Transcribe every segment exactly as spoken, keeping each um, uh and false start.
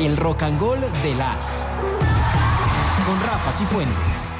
El Rock and Roll de las con Rafa Cifuentes.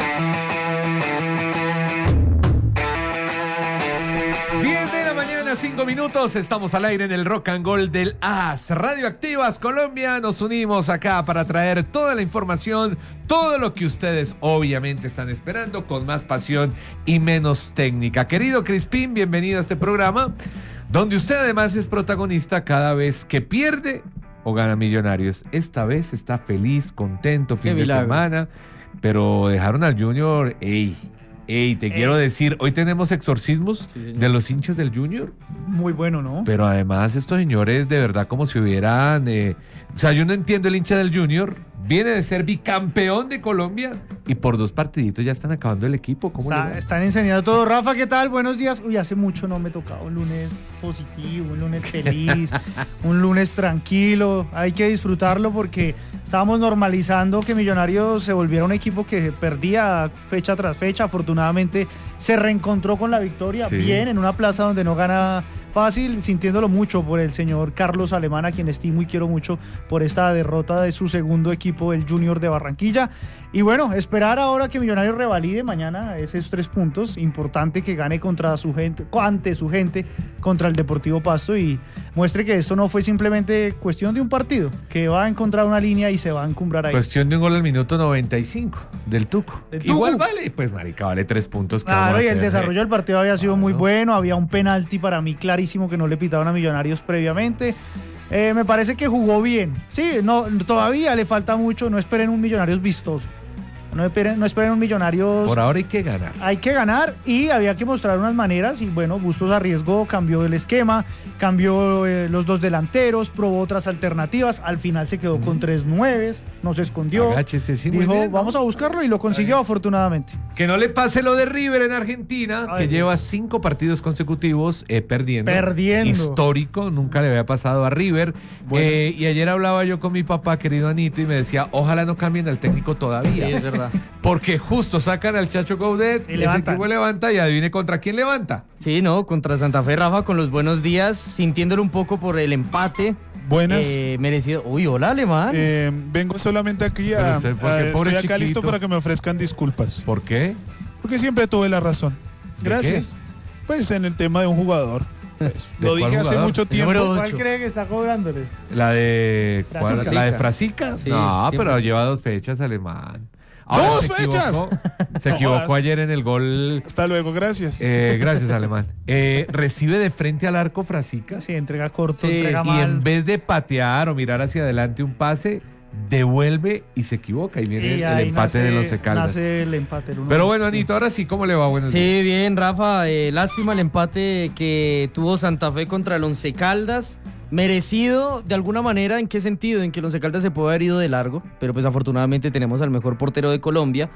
diez de la mañana, cinco minutos, estamos al aire en el Rock and Roll del A S. Radioactivas Colombia, nos unimos acá para traer toda la información, todo lo que ustedes obviamente están esperando, con más pasión y menos técnica. Querido Crispín, bienvenido a este programa, donde usted además es protagonista cada vez que pierde o gana Millonarios. Esta vez está feliz, contento, fin Qué de milagro. semana, pero dejaron al Junior, ey, ey, te ey. quiero decir, hoy tenemos exorcismos sí, de los hinchas del Junior. Muy bueno, ¿no? Pero además estos señores de verdad como si hubieran, eh, o sea, yo no entiendo el hincha del Junior, viene de ser bicampeón de Colombia y por dos partiditos ya están acabando el equipo. ¿Cómo Está, están enseñando todo. Rafa, ¿qué tal? Buenos días. Uy, hace mucho no me tocaba un lunes positivo, un lunes feliz, un lunes tranquilo. Hay que disfrutarlo porque estábamos normalizando que Millonarios se volviera un equipo que perdía fecha tras fecha. Afortunadamente se reencontró con la victoria, sí. bien, en una plaza donde no gana fácil, sintiéndolo mucho por el señor Carlos Alemán, a quien estimo y quiero mucho por esta derrota de su segundo equipo, el Junior de Barranquilla. Y bueno, esperar ahora que Millonarios revalide mañana esos tres puntos. Importante que gane contra su gente, ante su gente, contra el Deportivo Pasto, y muestre que esto no fue simplemente cuestión de un partido, que va a encontrar una línea y se va a encumbrar ahí. Cuestión de un gol al minuto noventa y cinco del Tuco. ¿Del Igual Tuco? Vale, pues marica, vale tres puntos. Claro, y el desarrollo del partido había sido claro. muy bueno. Había un penalti para mí clarísimo que no le pitaron a Millonarios previamente. Eh, me parece que jugó bien. Sí, no, todavía le falta mucho. No esperen un Millonarios vistoso. No esperen, no esperen un Millonarios. Por ahora hay que ganar. Hay que ganar y había que mostrar unas maneras. Y bueno, Bustos arriesgó, cambió el esquema, cambió eh, los dos delanteros, probó otras alternativas. Al final se quedó mm. con tres nueves, no se escondió. Agáchese, sí, dijo, bien, ¿no? vamos a buscarlo y lo consiguió, afortunadamente. Que no le pase lo de River en Argentina, Ay, que lleva cinco partidos consecutivos eh, perdiendo. Perdiendo. Histórico, nunca le había pasado a River. Eh, y ayer hablaba yo con mi papá, querido Anito, y me decía, ojalá no cambien al técnico todavía. Sí, es verdad. Porque justo sacan al Chacho Gaudet, y ese equipo levanta, y adivine contra quién levanta. Sí, no, contra Santa Fe, Rafa, con los buenos días, sintiéndolo un poco por el empate. Buenas. Eh, merecido. Uy, hola, Alemán. Eh, vengo solamente aquí a, usted, a estoy acá chiquito. listo para que me ofrezcan disculpas. ¿Por qué? Porque siempre tuve la razón. Gracias. Pues en el tema de un jugador. Pues, lo dije hace mucho tiempo. ¿Cuál cree que está cobrándole? La de ¿cuál? ¿La de Frasica? Sí, no, siempre. pero lleva dos fechas, Alemán. Ahora ¡Dos se fechas! Equivocó, se no equivocó jodas. ayer en el gol. Hasta luego, gracias. Eh, gracias, Alemán. Eh, recibe de frente al arco Frasica. Sí, entrega corto, sí, entrega mal. Y en vez de patear o mirar hacia adelante un pase, devuelve y se equivoca. Y viene y el empate nace, de los Caldas. Nace el empate. El Pero bueno, Anito, ahora sí, ¿cómo le va? Buenos sí, días. bien, Rafa. Eh, lástima el empate que tuvo Santa Fe contra el Once Caldas. Merecido, de alguna manera. ¿En qué sentido? En que el Once Caldas se puede haber ido de largo, pero pues afortunadamente tenemos al mejor portero de Colombia,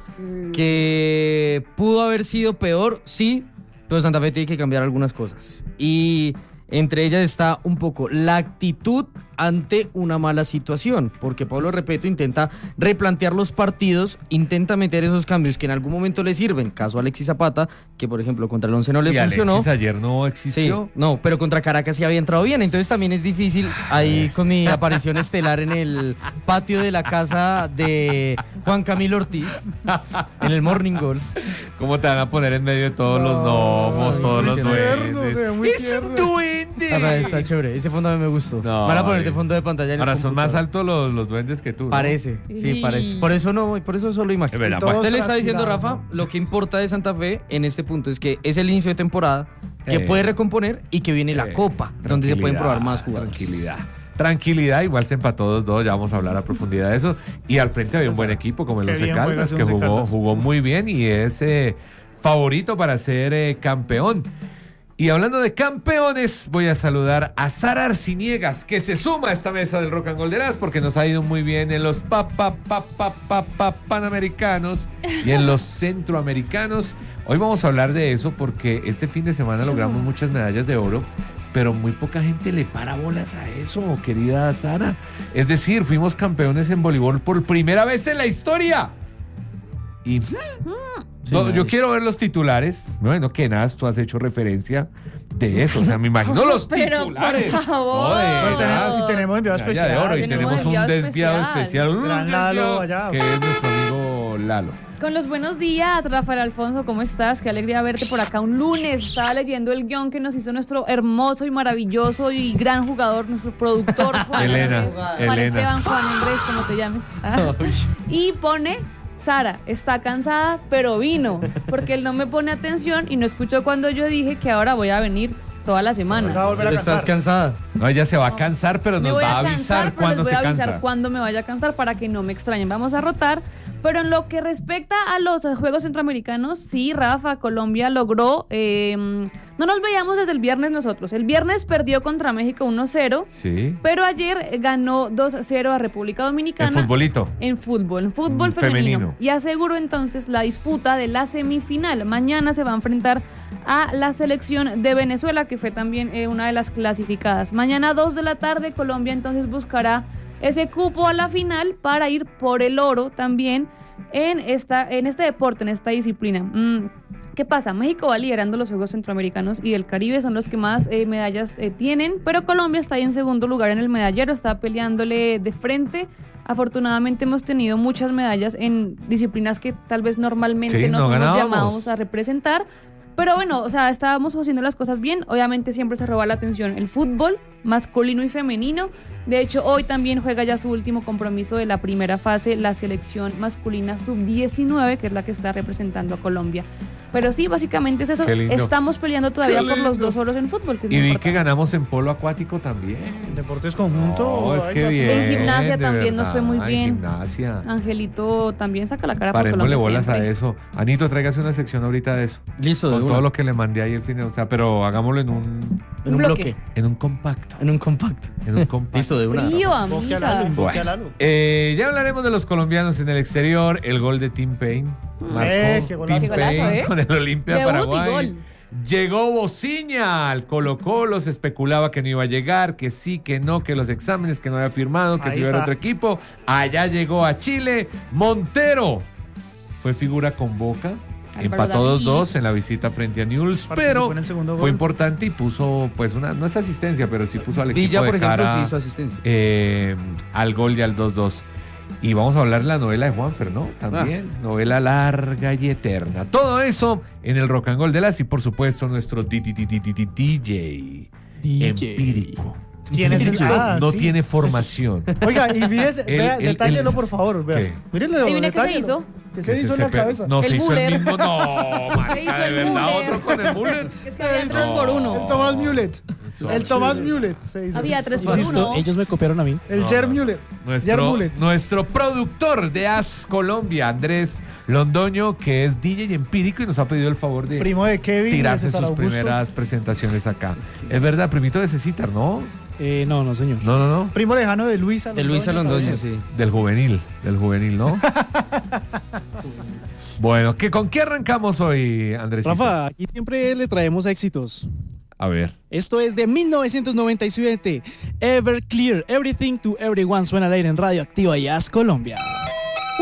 que pudo haber sido peor, sí, pero Santa Fe tiene que cambiar algunas cosas. Y entre ellas está un poco la actitud ante una mala situación, porque Pablo Repeto intenta replantear los partidos, intenta meter esos cambios que en algún momento le sirven, caso Alexis Zapata, que por ejemplo contra el Once no le y funcionó. Alexis ayer no existió. Sí, no, pero contra Caracas sí había entrado bien, entonces también es difícil ahí con mi aparición estelar en el patio de la casa de Juan Camilo Ortiz, en el Morning Goal. ¿Cómo te van a poner en medio de todos no, los gnomos, todos los duendes? Tierno, ¡es un duende! Ah, está chévere, ese fondo a mí me gustó. No, van a poner de fondo de pantalla en ahora el son más altos los, los duendes que tú, ¿no? Parece, sí, parece. Por eso no, por eso solo imagino. Verdad, usted le está diciendo, Rafa, lo que importa de Santa Fe en este punto es que es el inicio de temporada, que eh, puede recomponer y que viene eh, la Copa, donde se pueden probar más jugadores. Tranquilidad. Tranquilidad, igual se empató dos dos, ya vamos a hablar a profundidad de eso. Y al frente había un buen equipo como el Once Caldas, que jugó, jugó muy bien y es eh, favorito para ser eh, campeón. Y hablando de campeones, voy a saludar a Sara Arciniegas, que se suma a esta mesa del Rock and Roll de las, porque nos ha ido muy bien en los pa, pa, pa, pa, pa, pa, panamericanos y en los centroamericanos. Hoy vamos a hablar de eso porque este fin de semana logramos muchas medallas de oro, pero muy poca gente le para bolas a eso, querida Sara. Es decir, fuimos campeones en voleibol por primera vez en la historia. Y sí, no, yo quiero ver los titulares. Bueno, que nada, tú has hecho referencia de eso. O sea, me imagino los Pero, titulares. por favor. No, Y tenemos, y tenemos enviado Medalla especial. de oro y Tenemos tenemos un enviado desviado especial. especial. un Gran Lalo desviado, allá. que es nuestro amigo Lalo. Con los buenos días, Rafael Alfonso, ¿cómo estás? Qué alegría verte por acá un lunes. Estaba leyendo el guión que nos hizo nuestro hermoso y maravilloso y gran jugador, nuestro productor Juan Elena, Andrés. Juan Elena. Esteban, Juan Andrés, como te llames. Ah. Y pone, Sara, está cansada, pero vino, porque él no me pone atención y no escuchó cuando yo dije que ahora voy a venir toda la semana. Va a volver a Pero estás cansar. cansada. No, ella se va a cansar, pero Me nos voy va a cansar, avisar pero cuando les se voy a avisar cansa. cuando me vaya a cansar para que no me extrañen. Vamos a rotar. Pero en lo que respecta a los Juegos Centroamericanos, sí, Rafa, Colombia logró. Eh, no nos veíamos desde el viernes nosotros. El viernes perdió contra México uno cero. Sí. Pero ayer ganó dos cero a República Dominicana. En futbolito. En fútbol, en fútbol Mm, femenino. femenino. Y aseguró entonces la disputa de la semifinal. Mañana se va a enfrentar a la selección de Venezuela, que fue también eh, una de las clasificadas. Mañana a dos de la tarde, Colombia entonces buscará ese cupo a la final para ir por el oro también en, esta, en este deporte, en esta disciplina. Mm, ¿Qué pasa? México va liderando los Juegos Centroamericanos y del Caribe, son los que más eh, medallas eh, tienen, pero Colombia está ahí en segundo lugar en el medallero, está peleándole de frente. Afortunadamente hemos tenido muchas medallas en disciplinas que tal vez normalmente Sí, no no somos ganábamos. llamados a representar. Pero bueno, o sea, estábamos haciendo las cosas bien. Obviamente siempre se roba la atención el fútbol masculino y femenino. De hecho, hoy también juega ya su último compromiso de la primera fase, la selección masculina sub diecinueve, que es la que está representando a Colombia. Pero sí, básicamente es eso. Qué lindo. Estamos peleando todavía Qué por los lindo. dos oros en fútbol. Que es Y muy vi importante. que ganamos en polo acuático también. Deportes conjunto. No, es ay, que la- bien. En gimnasia de también nos fue muy verdad, bien. En gimnasia. Angelito también saca la cara por Parémosle Colombia bolas a siempre. eso. Anito, tráigase una sección ahorita de eso. Listo, de Con una. todo lo que le mandé ahí el fin de, o sea, pero hagámoslo en un En un bloque. bloque. en un compacto. En un compacto. En un compacto. Listo, de una. Frío, Invoque a Lalo, amigas. invoque a Lalo. Eh, ya hablaremos de los colombianos en el exterior. El gol de Tim Payne. Marcó Eh, qué golazo. Tim Qué golazo, Payne ¿eh? con el Olimpia Debut y Paraguay. gol. Llegó Bociña al Colo-Colo, se especulaba que no iba a llegar, que sí, que no, que los exámenes, que no había firmado, que Ahí se iba a ir a está. otro equipo. Allá llegó a Chile. Montero fue figura con Boca. Álvaro Empató dos David. dos en la visita frente a Newell's, Participó pero en el segundo fue gol. importante y puso, pues, una, no es asistencia, pero sí puso al equipo Villa, de por ejemplo, cara, sí hizo asistencia. eh, al gol y al dos dos. Y vamos a hablar de la novela de Juanfer, ¿no? También, Ah. novela larga y eterna. Todo eso en el Rock and Roll de las y por supuesto nuestro D J D J. empírico. ¿Quién es el- Empírico, ah, no sí. tiene formación. Oiga, y fíjese, El- vea, el- detállelo el- por favor. Vea. ¿Qué? Mírenle, Adivina qué se detállelo. hizo. ¿Qué se ¿Qué es hizo en ese la pe- cabeza? No, El se hizo el Müller. mismo. No, Se marica, hizo de el verdad, Müller. otro con el Müller. Es que había tres por uno. El Tomás Mulet. Eso. El Tomás Mulet se hizo. Había tres por Insisto, uno. ellos me copiaron a mí. El No, Jer no. Mulet. Jer Nuestro, Mulet. nuestro productor de As Colombia, Andrés Londoño, que es D J empírico y nos ha pedido el favor de Primo de Kevin. tirarse de César sus Augusto. primeras presentaciones acá. Es verdad, primito de Cecitar, ¿no? Eh, no, no, señor. No, no, no. Primo lejano de Luisa De Luisa Londoño, sí. Del juvenil, del juvenil, ¿no? Bueno, ¿qué, ¿con qué arrancamos hoy, Andrés? Rafa, aquí siempre le traemos éxitos. A ver. Esto es de mil novecientos noventa y siete. Everclear, Everything to Everyone suena al aire en Radio Activa y As Colombia.